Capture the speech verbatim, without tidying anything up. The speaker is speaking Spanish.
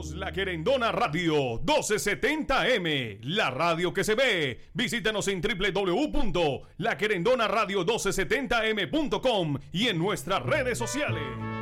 Somos La Querendona Radio doce setenta M, la radio que se ve. Visítanos en doble u doble u doble u punto la querendona radio doce setenta m punto com y en nuestras redes sociales.